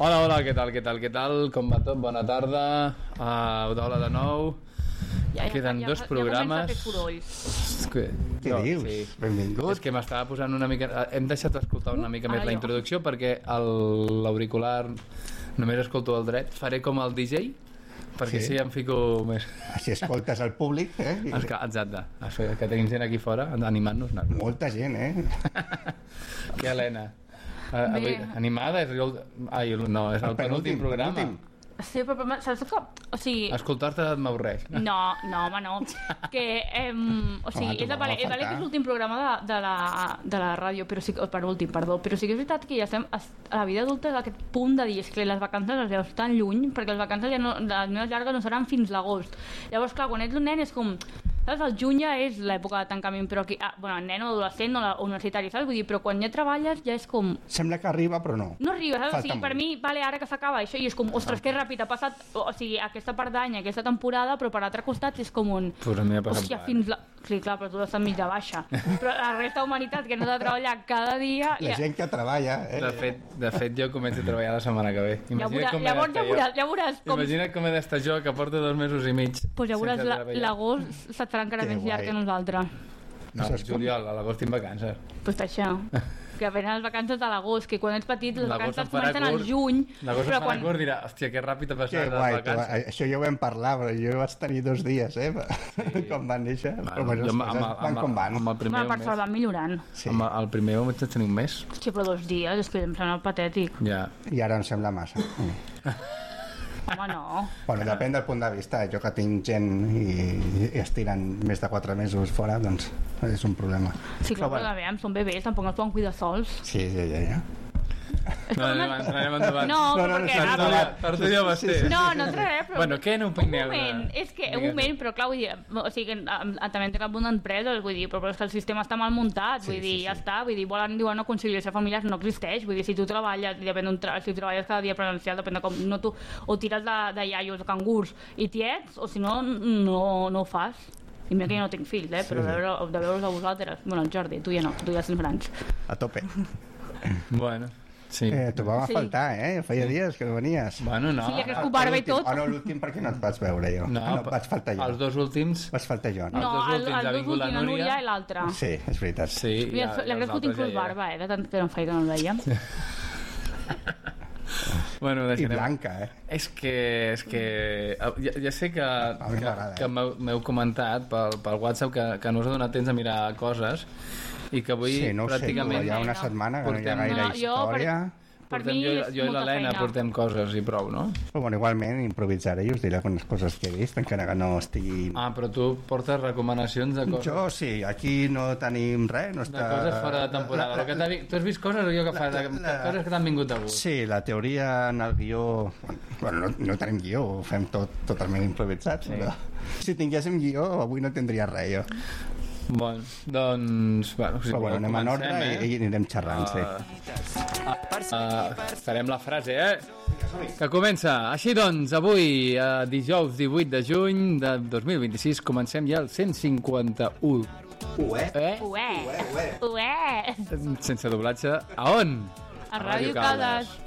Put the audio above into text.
Hola, què tal? Com va tot? Bona tarda. Hola de nou. Queden dos programes. Què dius? Sí. Benvingut. És que m'estava posant una mica... Hem deixat escoltar una mica més la introducció perquè l'auricular només escolto el dret. Faré com el DJ perquè sí em fico més... Així escoltes el públic, Exacte. Que tenim gent aquí fora animant-nos. Molta gent, Que Helena. Animada? No, és el penúltim programa. Sí, però saps que... O sigui... Escoltar-te m'avorreix. No, home, no. Que, o sigui, és que és l'últim programa de la ràdio, però sí que... Penúltim, perdó. Però sí que és veritat que ja estem... A la vida adulta és aquest punt de dir que les vacances les veus tan lluny, perquè les vacances ja no, les meves llargues no seran fins l'agost. Llavors, clar, quan ets un nen és com... Saps? El juny ja és l'època de tancament, però aquí... el nen o adolescent o universitari, saps? Vull dir, però quan ja treballes ja és com... Sembla que arriba, però no. No arriba, saps? O sigui, per mi, ara que s'acaba això, i és com, ostres, que ràpid ha passat, o sigui, aquesta part d'any, aquesta temporada, però per l'altre costat és com un... Pues a mi ha passat... Hòstia, fins la... Sí, clar, però tu estàs mig de baixa. Però la resta de humanitat que no ha de treballar cada dia... La gent que treballa... De fet, jo començo a treballar la setmana que ve. Ja veuràs com... Imagina't com he d'estar jo, que porto 2 mesos i mig. Pues ja veuràs, l'agost se't farà encara més llarg que nosaltres. No, juliol, a l'agost tinc vacances. Pues això, que venen les vacances de l'agost, que quan ets petit les vacances comencen al juny. L'agost em farà curt, dirà, hòstia, que ràpid ha passat les vacances. Això ja ho vam parlar, però jo vaig tenir 2 dies, com van néixer. Van com van. Per sort van millorant. El primer vaig tenir un mes. Hòstia, però 2 dies, és que em sembla patètic. I ara em sembla massa. Home, no. Bueno, depèn del punt de vista. Jo que tinc gent i estiren més de 4 mesos fora, doncs és un problema. Sí, clar, però veiem, són bebès, tampoc els poden cuidar sols. Sí, ja. No, entrarem endavant. No, perquè... Per tu ja va ser. No entraré, però... Bueno, què n'opineu? Un moment, però clar, vull dir, o sigui, també entra cap una empresa, vull dir, però és que el sistema està mal muntat, vull dir, ja està, vull dir, diuen una conciliació familiar no existeix, vull dir, si tu treballes, si treballes cada dia presencial, depèn de com, no tu, o tires de iaios, de cangurs i tiets, o si no, no ho fas. I mira que jo no tinc fills, però de veure's a vosaltres. Bueno, Jordi, tu ja no, tu ja tens grans. A tope. Bueno, sí. Trobava a faltar, feia dies que no venies. Bueno, no. Sí, ja que es barba i tot. No, l'últim perquè no et vaig veure jo. No, vaig faltar jo. Els 2 últims... Vas faltar jo, no? No, els 2 últims, la Núria i l'altra. Sí, és veritat. Sí, li ha crescut inclús barba, de tant que no feia que no el veiem. Bueno, i blanca, És que ja sé que m'heu comentat pel WhatsApp que no us ha donat temps a mirar coses i que avui pràcticament... Sí, no ho sé, hi ha una setmana que no hi ha gaire història. Jo i l'Helena portem coses i prou, no? Però bueno, igualment improvisaré i us diré algunes coses que he vist, encara que no estigui... Però tu portes recomanacions de coses? Jo sí, aquí no tenim res, no està... De coses fora de temporada. Tu has vist coses o jo que fas? Coses que t'han vingut de gust? Sí, la teoria en el guió... Bueno, no tenim guió, ho fem tot totalment improvisat. Sí. Però si tinguéssim guió, avui no tindria res, jo. Bueno, doncs... Però bueno, anem en ordre i anirem xerrant, sí. Farem la frase, que comença. Així doncs, avui, dijous 18 de juny de 2026, comencem ja el 151. Ué. Sense doblatge. A on? A Ràdio Caldes.